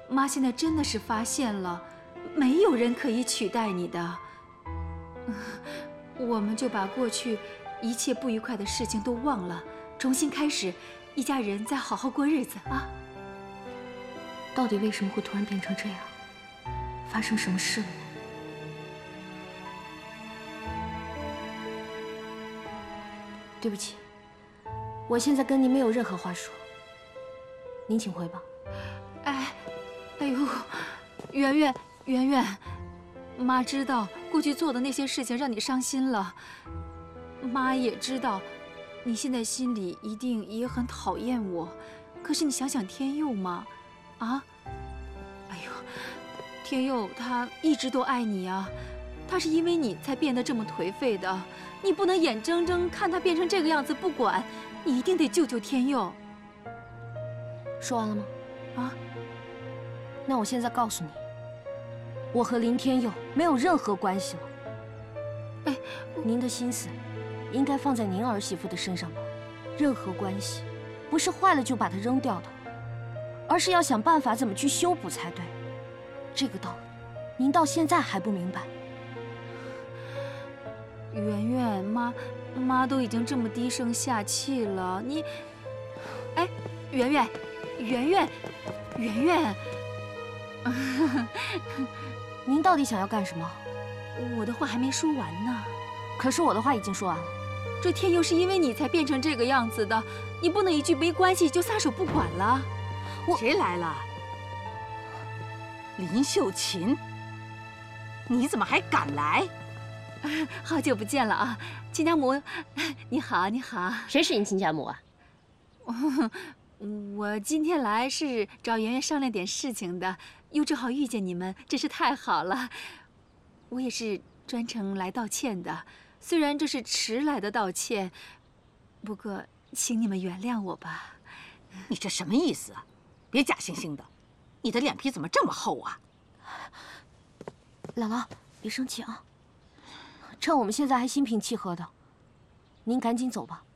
妈现在真的是发现了，没有人可以取代你的。我们就把过去一切不愉快的事情都忘了，重新开始，一家人再好好过日子啊！ 到底为什么会突然变成这样？发生什么事了呢？对不起，我现在跟您没有任何话说，您请回吧。 哎呦，圆圆，妈知道过去做的那些事情让你伤心了，妈也知道，你现在心里一定也很讨厌我。可是你想想天佑嘛，啊？哎呦，天佑他一直都爱你啊，他是因为你才变得这么颓废的，你不能眼睁睁看他变成这个样子不管，你一定得救救天佑。 说完了吗？ 啊？ 那我现在告诉你，我和林天佑没有任何关系了。 哎， 您的心思应该放在您儿媳妇的身上吧。任何关系，不是坏了就把它扔掉的，而是要想办法怎么去修补才对。这个道理，您到现在还不明白？ 圆圆，妈都已经这么低声下气了，你，哎，圆圆， 您到底想要干什么？ 我的话还没说完呢。 可是我的话已经说完了。 这天佑是因为你才变成这个样子的，你不能一句没关系就撒手不管了。 谁来了？林秀琴，你怎么还敢来？ 好久不见了啊，亲家母，你好，你好。 谁是你亲家母啊？ 我今天来是找圆圆商量点事情的，又正好遇见你们，真是太好了。我也是专程来道歉的，虽然这是迟来的道歉，不过请你们原谅我吧。 你这什么意思啊？别假惺惺的，你的脸皮怎么这么厚啊？ 姥姥，别生气啊。趁我们现在还心平气和的，您赶紧走吧。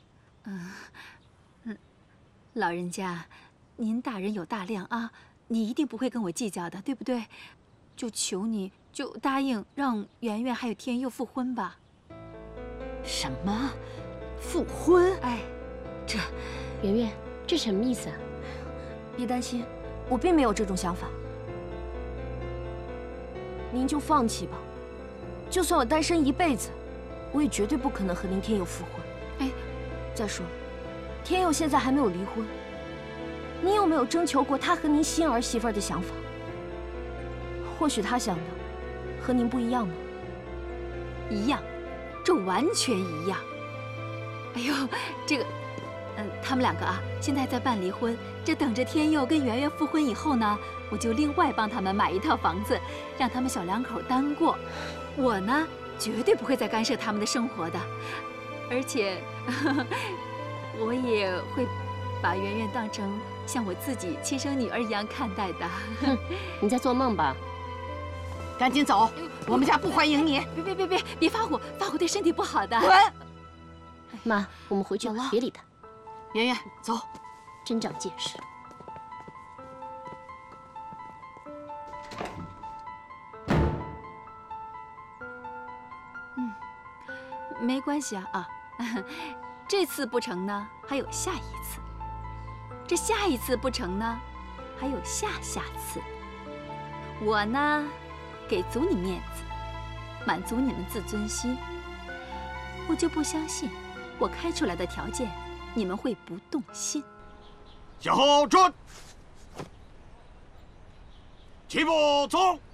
老人家，您大人有大量啊，你一定不会跟我计较的，对不对？就求你，就答应让圆圆还有天佑复婚吧。 什么？复婚？ 哎， 这， 圆圆，这什么意思啊？ 别担心，我并没有这种想法。您就放弃吧。就算我单身一辈子，我也绝对不可能和林天佑复婚。 哎， 再说了，天佑现在还没有离婚，您有没有征求过他和您新儿媳妇的想法？或许他想的和您不一样呢。 一样，这完全一样。哎呦，这个，他们两个啊，现在在办离婚，这等着天佑跟圆圆复婚以后呢，我就另外帮他们买一套房子，让他们小两口单过。我呢，绝对不会再干涉他们的生活的，而且，我也会把圆圆当成像我自己亲生女儿一样看待的。 哼，你在做梦吧？ 赶紧走，我们家不欢迎你。 别发火，发火对身体不好的。 滚！ 妈，我们回去吧，别理他。 圆圆，走。 真长见识。 没关系啊，这次不成呢，还有下一次；这下一次不成呢，还有下下次。我呢，给足你面子，满足你们自尊心。我就不相信，我开出来的条件，你们会不动心。 向后转，齐步走。